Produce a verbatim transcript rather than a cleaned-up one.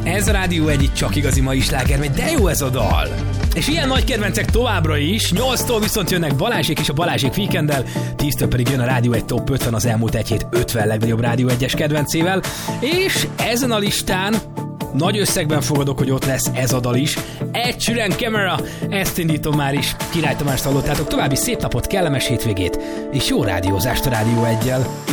Ez a Rádió egy csak igazi mai sláger, mert de jó ez a dal. És ilyen nagy kedvencek továbbra is, nyolctól viszont jönnek Balázsék és a Balázsék Weekenddel, tíztől pedig jön a Rádió egy Top ötven az elmúlt egy hét ötven legnagyobb Rádió egyes kedvencével, és ezen a listán nagy összegben fogadok, hogy ott lesz ez a dal is. Ed Sheeran Camera, ezt indítom már is. Király Tamást hallottátok, további szép napot, kellemes hétvégét, és jó rádiózást a Rádió egyel.